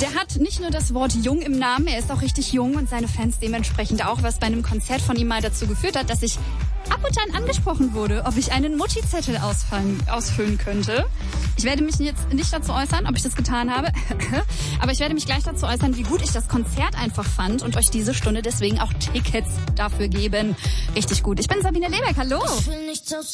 Der hat nicht nur das Wort jung im Namen, er ist auch richtig jung und seine Fans dementsprechend auch, was bei einem Konzert von ihm mal dazu geführt hat, dass ich ab und an angesprochen wurde, ob ich einen Mutti-Zettel ausfüllen könnte. Ich werde mich jetzt nicht dazu äußern, ob ich das getan habe, aber ich werde mich gleich dazu äußern, wie gut ich das Konzert einfach fand und euch diese Stunde deswegen auch Tickets dafür geben. Richtig gut. Ich bin Sabine Lebeck, hallo.